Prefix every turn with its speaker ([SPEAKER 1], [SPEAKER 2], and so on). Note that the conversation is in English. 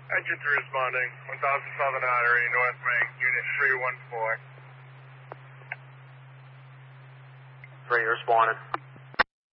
[SPEAKER 1] Engine 3 responding, 1000 Southern Artery, North Bank, Unit 314.
[SPEAKER 2] 3 responding.